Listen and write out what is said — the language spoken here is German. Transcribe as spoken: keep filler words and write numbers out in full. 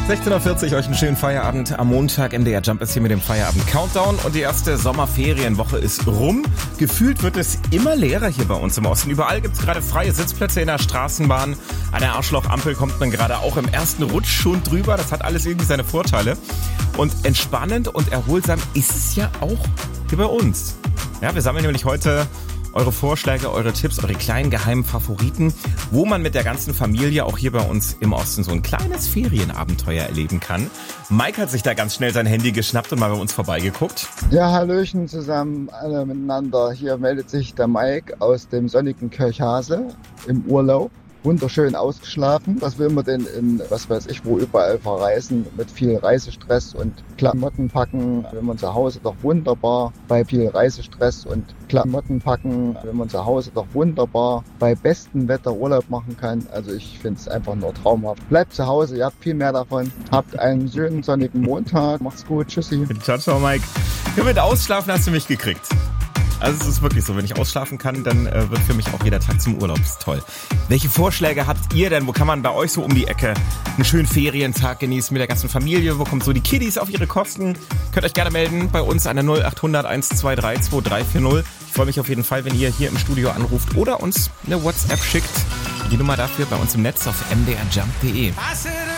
sechzehn Uhr vierzig, euch einen schönen Feierabend am Montag. M D R Jump ist hier mit dem Feierabend-Countdown und die erste Sommerferienwoche ist rum. Gefühlt wird es immer leerer hier bei uns im Osten. Überall gibt es gerade freie Sitzplätze in der Straßenbahn. An der Arschlochampel kommt man gerade auch im ersten Rutsch schon drüber. Das hat alles irgendwie seine Vorteile. Und entspannend und erholsam ist es ja auch hier bei uns. Ja, wir sammeln nämlich heute eure Vorschläge, eure Tipps, eure kleinen geheimen Favoriten, wo man mit der ganzen Familie auch hier bei uns im Osten so ein kleines Ferienabenteuer erleben kann. Mike hat sich da ganz schnell sein Handy geschnappt und mal bei uns vorbeigeguckt. Ja, hallöchen zusammen, alle miteinander. Hier meldet sich der Mike aus dem sonnigen Kirchhase im Urlaub. Wunderschön ausgeschlafen. Was will man denn in, was weiß ich, wo überall verreisen mit viel Reisestress und Klamotten packen, wenn man zu Hause doch wunderbar bei viel Reisestress und Klamotten packen, wenn man zu Hause doch wunderbar bei bestem Wetter Urlaub machen kann. Also ich finde es einfach nur traumhaft. Bleibt zu Hause, ihr habt viel mehr davon. Habt einen schönen sonnigen Montag. Macht's gut. Tschüssi. Ciao, ciao, Mike. Ja, mit Ausschlafen hast du mich gekriegt. Also es ist wirklich so, wenn ich ausschlafen kann, dann äh, wird für mich auch jeder Tag zum Urlaub. Das ist toll. Welche Vorschläge habt ihr denn? Wo kann man bei euch so um die Ecke einen schönen Ferientag genießen mit der ganzen Familie? Wo kommt so die Kiddies auf ihre Kosten? Könnt euch gerne melden bei uns an der null acht hundert eins zwei drei zwei drei vier null. Ich freue mich auf jeden Fall, wenn ihr hier im Studio anruft oder uns eine WhatsApp schickt. Die Nummer dafür bei uns im Netz auf m d r jump punkt d e.